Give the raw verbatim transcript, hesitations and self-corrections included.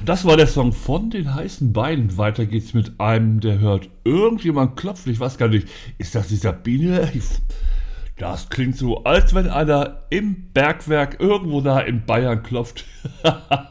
Das war der Song von den heißen Beinen. Weiter geht's mit einem, der hört, irgendjemand klopft. Ich weiß gar nicht, ist das die Sabine? Ich, das klingt so, als wenn einer im Bergwerk irgendwo da in Bayern klopft.